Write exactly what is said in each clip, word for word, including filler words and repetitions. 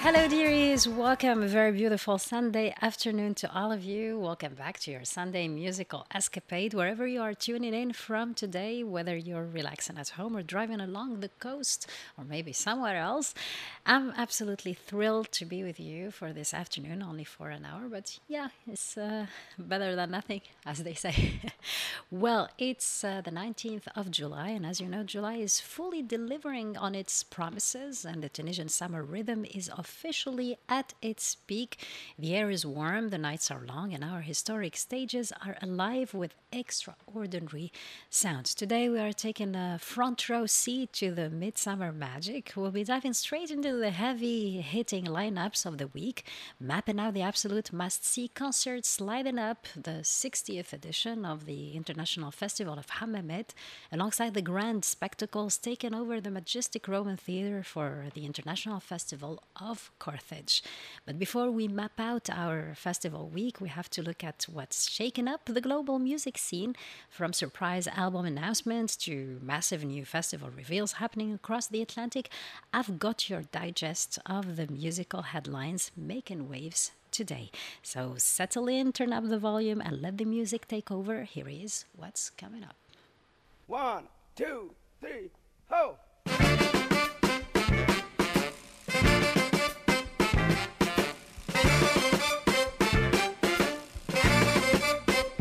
Hello, dearies. Welcome. A very beautiful Sunday afternoon to all of you. Welcome back to your Sunday musical escapade, wherever you are tuning in from today, whether you're relaxing at home or driving along the coast or maybe somewhere else. I'm absolutely thrilled to be with you for this afternoon, only for an hour, but yeah, it's uh, better than nothing, as they say. Well, it's uh, the nineteenth of July, and as you know, July is fully delivering on its promises, and the Tunisian summer rhythm is officially at its peak. The air is warm, the nights are long, and our historic stages are alive with extraordinary sounds. Today, we are taking a front row seat to the midsummer magic. We'll be diving straight into the heavy hitting lineups of the week, mapping out the absolute must see concerts, lighting up the sixtieth edition of the International Festival of Hammamet, alongside the grand spectacles taking over the majestic Roman Theatre for the International Festival of Carthage. But before we map out our festival week, we have to look at what's shaken up the global music scene, from surprise album announcements to massive new festival reveals happening across the Atlantic. I've got your digest of the musical headlines making waves today. So settle in, turn up the volume, and let the music take over. Here is what's coming up. One, two, three, ho!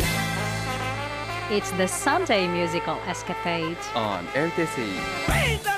It's the Sunday musical escapade. on R T C.